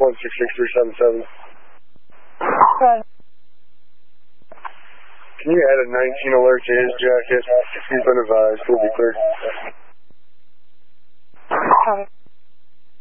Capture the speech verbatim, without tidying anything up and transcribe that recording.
one six six three seven seven. Right. Can you add a nineteen alert to his jacket? He's been advised. We'll be clear.